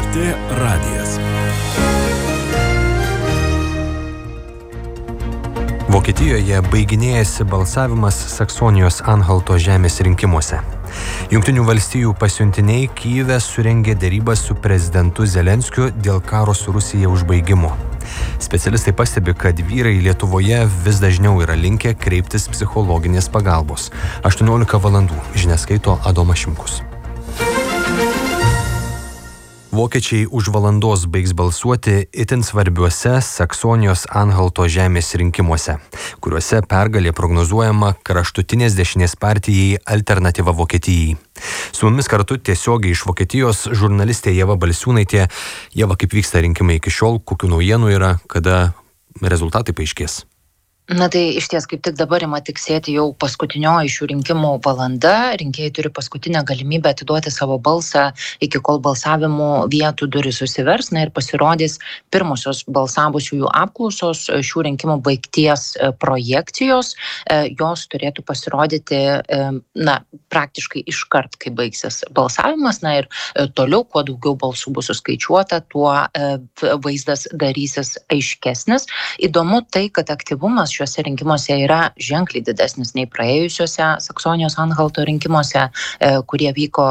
LRT radijas. Vokietijoje baiginėjasi balsavimas Saksonijos Anhalto žemės rinkimuose. Jungtinių valstijų pasiuntiniai Kyjive surengė derybas su prezidentu Zelenskiu dėl karo su Rusija užbaigimo. Specialistai pastebi, kad vyrai Lietuvoje vis dažniau yra linkę kreiptis psichologinės pagalbos. 18 valandų. Žinias skaito Adomas Šimkus. Vokiečiai už valandos baigs balsuoti itin svarbiuose Saksonijos Anhalto žemės rinkimuose, kuriuose pergalė prognozuojama kraštutinės dešinės partijai Alternatyva Vokietijai. Su mumis kartu tiesiogiai iš Vokietijos žurnalistė Ieva Balsiūnaitė. Ieva, kaip vyksta rinkimai iki šiol, kokių naujienų yra, kada rezultatai paaiškės? Na tai iš ties kaip tik dabar ima tiksėti jau paskutinioji šių rinkimų valanda. Rinkėjai turi paskutinę galimybę atiduoti savo balsą, iki kol balsavimų vietų durys susivers, ir pasirodys pirmosios balsavusiųjų apklausos šių rinkimų baigties projekcijos. Jos turėtų pasirodyti praktiškai iškart, kai baigsis balsavimas. Ir toliau, kuo daugiau balsų bus suskaičiuota, tuo vaizdas darysis aiškesnis. Įdomu tai, kad aktyvumas šiuose rinkimuose yra ženkliai didesnis nei praėjusiuose Saksonijos Anhalto rinkimuose, kurie vyko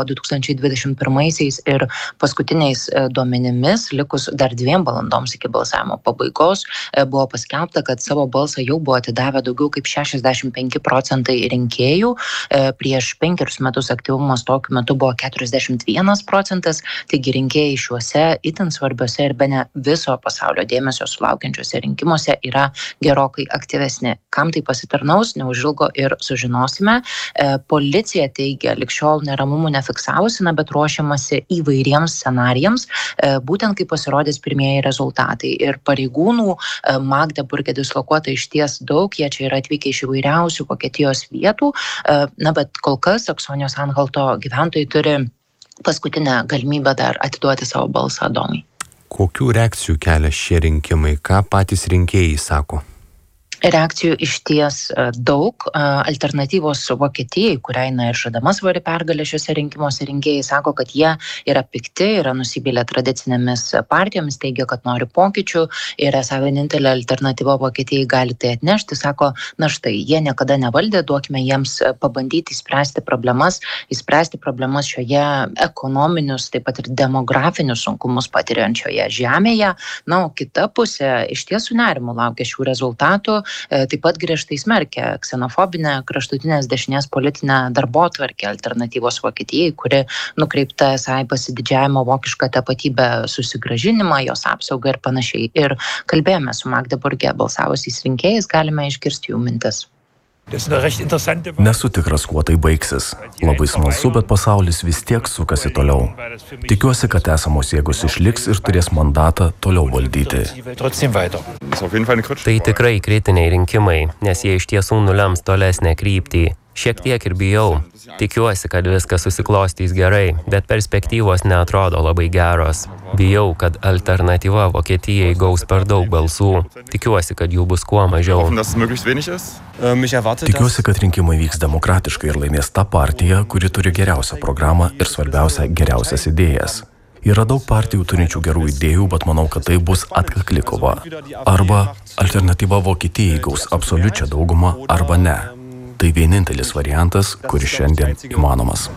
2021 ir paskutiniais duomenimis, likus dar 2 valandoms iki balsavimo pabaigos, buvo paskelbta, kad savo balsą jau buvo atidavę daugiau kaip 65% rinkėjų. Prieš 5 metus aktyvumas tokiu metu buvo 41%, taigi rinkėjai šiuose itin svarbiuose ir bene viso pasaulio dėmesio sulaukiančiuose rinkimuose yra gerokai aktyvesni. Kam tai pasitarnaus, neužilgo ir sužinosime. Policija teigia, lig šiol neramumų nefiksavusi, bet ruošiamasi įvairiems scenarijams, būtent kai pasirodys pirmieji rezultatai. Ir pareigūnų Magdeburge dislokuota išties daug, jie čia yra atvykę iš įvairiausių Vokietijos vietų, bet kol kas Saksonijos Anhalto gyventojai turi paskutinę galimybę dar atiduoti savo balsą Adomui. Kokių reakcijų kelia šie rinkimai? Ką patys rinkėjai sako? Reakcijų iš ties daug. Alternatyvos Vokietijai, kuriai ir žadama svari pergalė šiuose rinkimuose, rinkėjai sako, kad jie yra pikti, yra nusivylę tradicinėmis partijomis, teigia, kad nori pokyčių ir esą vienintelė alternatyva Vokietijai gali tai atnešti. Sako, štai, jie niekada nevaldė, duokime jiems pabandyti įspręsti problemas šioje ekonominius, taip pat ir demografinius sunkumus patiriančioje žemėje. O kita pusė iš ties su nerimu laukia šių rezultatų. Taip pat griežtai smerkia ksenofobinę kraštutinės dešinės politinę darbotvarkę Alternatyvos Vokietijai, kuri nukreipta į pasididžiavimo vokišką tapatybę susigrąžinimą, jos apsaugą ir panašiai. Ir kalbėjome su Magdeburge balsavusiais rinkėjais, galime išgirsti jų mintis. Nesu tikras, kuo tai baigsis. Labai smalsu, bet pasaulis vis tiek sukasi toliau. Tikiuosi, kad esamos jėgos išliks ir turės mandatą toliau valdyti. Tai tikrai kritiniai rinkimai, nes jie iš tiesų nulems tolesnę kryptį. Šiek tiek ir bijau. Tikiuosi, kad viskas susiklostys gerai, bet perspektyvos neatrodo labai geros. Bijau, kad Alternatyva Vokietijai gaus per daug balsų. Tikiuosi, kad jų bus kuo mažiau. Tikiuosi, kad rinkimai vyks demokratiškai ir laimės ta partija, kuri turi geriausią programą ir svarbiausia geriausias idėjas. Yra daug partijų turinčių gerų idėjų, bet manau, kad tai bus atkakli kova. Arba Alternatyva Vokietijai gaus absoliučią daugumą, arba ne. Tai vienintelis variantas, kuris šiandien įmanomas.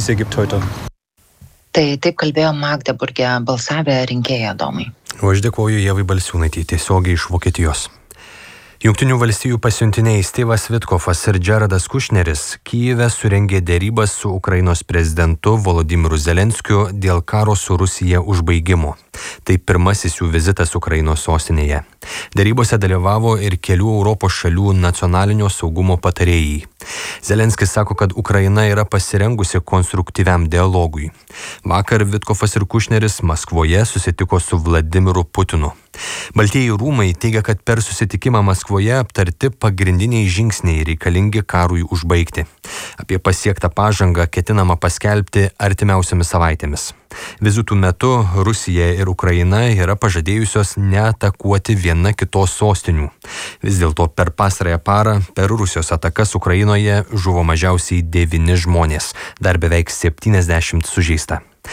Tai taip kalbėjo Magdeburge balsavę rinkėjai Adomai. O aš dėkoju Ievai Balsiūnaitei tiesiogiai iš Vokietijos. Jungtinių valstijų pasiuntiniai Styvas Vitkovas ir Jaredas Kušneris Kyjive surengė derybas su Ukrainos prezidentu Volodymyru Zelenskiu dėl karo su Rusija užbaigimo. Tai pirmasis jų vizitas Ukrainos sostinėje. Derybose dalyvavo ir kelių Europos šalių nacionalinio saugumo patarėjai. Zelenskis sako, kad Ukraina yra pasirengusi konstruktyviam dialogui. Vakar Vitkovas ir Kušneris Maskvoje susitiko su Vladimiru Putinu. Baltieji rūmai teigia, kad per susitikimą Maskvoje aptarti pagrindiniai žingsniai reikalingi karui užbaigti. Apie pasiektą pažangą ketinama paskelbti artimiausiamis savaitėmis. Vizitų metu Rusija ir Ukraina yra pažadėjusios neatakuoti viena kitos sostinių. Vis dėlto per pastarąją parą per Rusijos atakas Ukrainoje žuvo mažiausiai 9 žmonės, dar beveik 70 sužeista.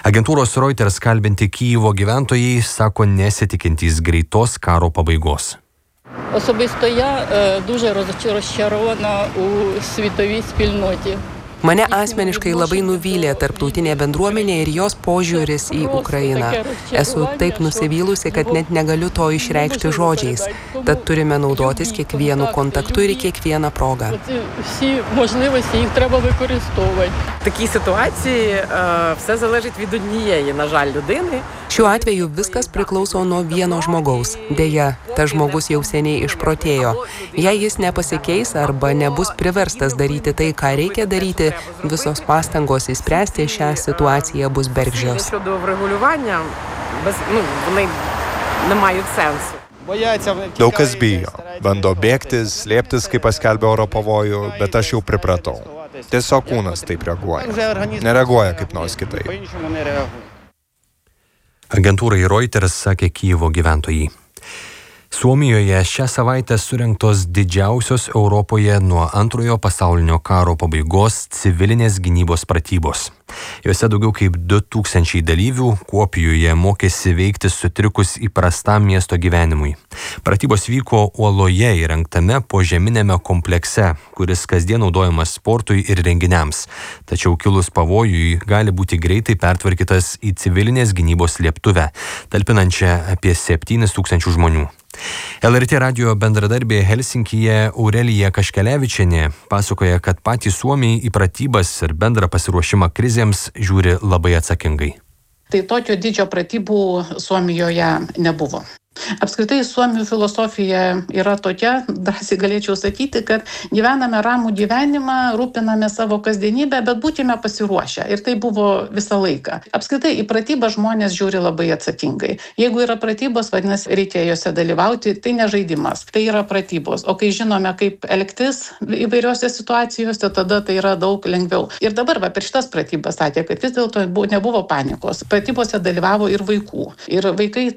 Agentūros Reuters kalbinti Kijevo gyventojai sako nesitikintys greitos karo pabaigos. Особисто я дуже розчарована у світовій спільноті. Mane asmeniškai labai nuvylė tarptautinė bendruomenė ir jos požiūris į Ukrainą. Esu taip nusivylusi, kad net negaliu to išreikšti žodžiais. Tad turime naudotis kiekvienu kontaktu ir kiekvieną progą. Всі можливості їх треба використовувати. В такій ситуації все залежить від однієї, на жаль, людини. Šiuo atveju viskas priklauso nuo vieno žmogaus. Deja, tas žmogus jau seniai išprotėjo. Jei jis nepasikeis arba nebus priverstas daryti tai, ką reikia daryti, visos pastangos įspręsti šią situaciją bus bergždžios. Щодо врегулювання, вони не мають сенсу. Daug kas bijo, bando bėgti, slėptis, kai paskelbė oro pavojų, bet aš jau pripratau. Tiesiog kūnas taip reaguoja. Nereaguoja kaip nors kitaip. Agentūrai Reuters sakė Kijevo gyventojai. Suomijoje šią savaitę surengtos didžiausios Europoje nuo Antrojo pasaulinio karo pabaigos civilinės gynybos pratybos. Jose daugiau kaip 2000 dalyvių Kuopijoje mokėsi veikti sutrikus įprastam miesto gyvenimui. Pratybos vyko uoloje įrengtame požeminiame komplekse, kuris kasdien naudojamas sportui ir renginiams. Tačiau kilus pavojui gali būti greitai pertvarkytas į civilinės gynybos slėptuvę, talpinančią apie 7000 žmonių. LRT radijo bendradarbė Helsinkyje Aurelija Kaškelevičienė pasakoja, kad patys suomiai į pratybas ir bendrą pasiruošimą krizėms žiūri labai atsakingai. Tai tokio didžio pratybų Suomijoje nebuvo. Apskritai, suomių filosofija yra tokia, drąsiai galėčiau sakyti, kad gyvename ramų gyvenimą, rūpiname savo kasdienybę, bet būkime pasiruošę. Ir tai buvo visą laiką. Apskritai, į pratybą žmonės žiūri labai atsakingai. Jeigu yra pratybos, vadinasi, reikia jose dalyvauti, tai ne žaidimas, tai yra pratybos. O kai žinome, kaip elgtis įvairiose situacijose, tada tai yra daug lengviau. Ir dabar per šitas pratybas sakė, kad vis dėlto nebuvo panikos. Pratybose dalyvavo ir vaikų. Ir vaikai